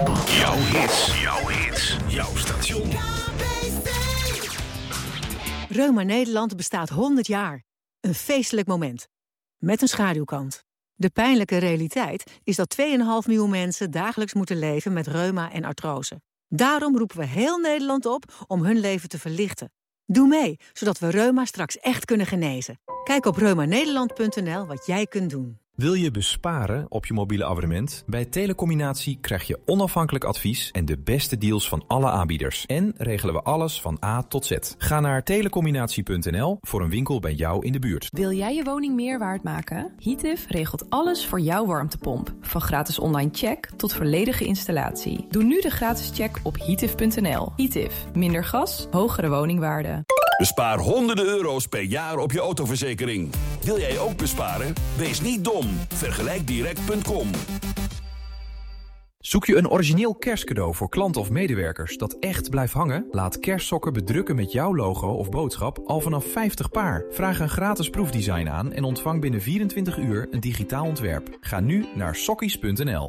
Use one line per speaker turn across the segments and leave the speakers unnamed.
Jouw hits, jouw station.
Reuma Nederland bestaat 100 jaar. Een feestelijk moment. Met een schaduwkant. De pijnlijke realiteit is dat 2,5 miljoen mensen dagelijks moeten leven met reuma en artrose. Daarom roepen we heel Nederland op om hun leven te verlichten. Doe mee, zodat we reuma straks echt kunnen genezen. Kijk op reumanederland.nl wat jij kunt doen.
Wil je besparen op je mobiele abonnement? Bij Telecombinatie krijg je onafhankelijk advies en de beste deals van alle aanbieders. En regelen we alles van A tot Z. Ga naar telecombinatie.nl voor een winkel bij jou in de buurt.
Wil jij je woning meer waard maken? Heative regelt alles voor jouw warmtepomp. Van gratis online check tot volledige installatie. Doe nu de gratis check op heative.nl. Heative. Minder gas, hogere woningwaarde.
Bespaar honderden euro's per jaar op je autoverzekering. Wil jij ook besparen? Wees niet dom. Vergelijkdirect.com.
Zoek je een origineel kerstcadeau voor klanten of medewerkers dat echt blijft hangen? Laat kerstsokken bedrukken met jouw logo of boodschap al vanaf 50 paar. Vraag een gratis proefdesign aan en ontvang binnen 24 uur een digitaal ontwerp. Ga nu naar sokkies.nl.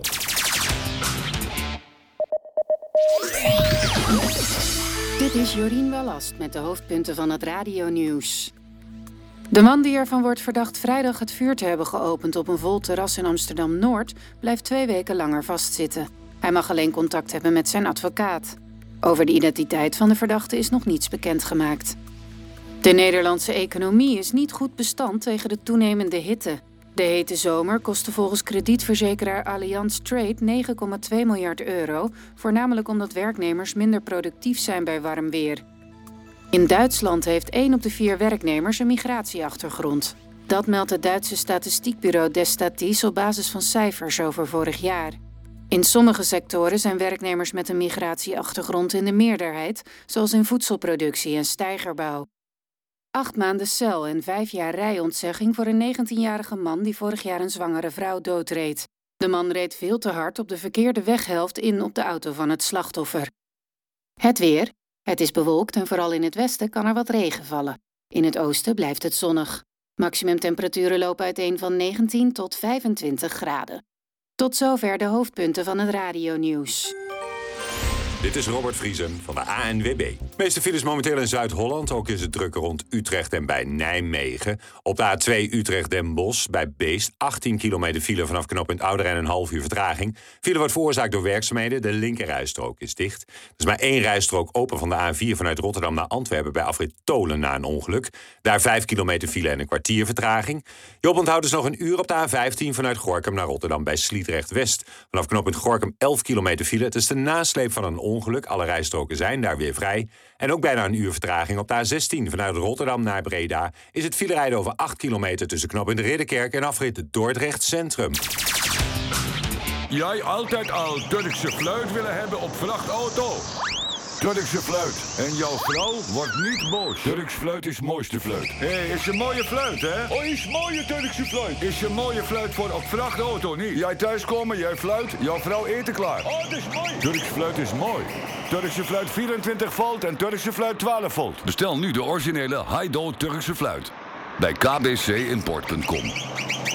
Dit is Jorien Ballast met de hoofdpunten van het radionieuws. De man die ervan wordt verdacht vrijdag het vuur te hebben geopend op een vol terras in Amsterdam-Noord blijft 2 weken langer vastzitten. Hij mag alleen contact hebben met zijn advocaat. Over de identiteit van de verdachte is nog niets bekendgemaakt. De Nederlandse economie is niet goed bestand tegen de toenemende hitte. De hete zomer kostte volgens kredietverzekeraar Allianz Trade 9,2 miljard euro, voornamelijk omdat werknemers minder productief zijn bij warm weer. In Duitsland heeft 1 op de 4 werknemers een migratieachtergrond. Dat meldt het Duitse statistiekbureau Destatis op basis van cijfers over vorig jaar. In sommige sectoren zijn werknemers met een migratieachtergrond in de meerderheid, zoals in voedselproductie en steigerbouw. 8 maanden cel en 5 jaar rijontzegging voor een 19-jarige man die vorig jaar een zwangere vrouw doodreed. De man reed veel te hard op de verkeerde weghelft in op de auto van het slachtoffer. Het weer. Het is bewolkt en vooral in het westen kan er wat regen vallen. In het oosten blijft het zonnig. Maximumtemperaturen lopen uiteen van 19 tot 25 graden. Tot zover de hoofdpunten van het radionieuws.
Dit is Robert Vriesen van de ANWB. De meeste files momenteel in Zuid-Holland. Ook is het druk rond Utrecht en bij Nijmegen. Op de A2 Utrecht-Den Bosch bij Beest. 18 kilometer file vanaf knooppunt Ouderijn en een half uur vertraging. File wordt veroorzaakt door werkzaamheden. De linkerrijstrook is dicht. Er is maar 1 rijstrook open van de A4 vanuit Rotterdam naar Antwerpen bij afrit Tolen na een ongeluk. Daar 5 kilometer file en een kwartier vertraging. Je oponthoud is nog een uur op de A15 vanuit Gorinchem naar Rotterdam bij Sliedrecht-West. Vanaf knooppunt Gorinchem 11 kilometer file. Het is de nasleep van een ongeluk. Alle rijstroken zijn daar weer vrij. En ook bijna een uur vertraging op de A16 vanuit Rotterdam naar Breda is het filerijden over 8 kilometer tussen knooppunt Ridderkerk en afrit Dordrecht Centrum.
Jij altijd al Turkse fluit willen hebben op vrachtauto? Turkse fluit. En jouw vrouw wordt niet boos. Turks fluit is mooiste fluit. Hé, is een mooie fluit, hè? Oh, is mooie Turkse fluit. Is een mooie fluit voor op vrachtauto, niet? Jij thuiskomen, jij fluit, jouw vrouw eten klaar. Oh, dat is mooi. Turks fluit is mooi. Turkse fluit 24 volt en Turkse fluit 12 volt. Bestel nu de originele Haido Turkse fluit. Bij kbcimport.com.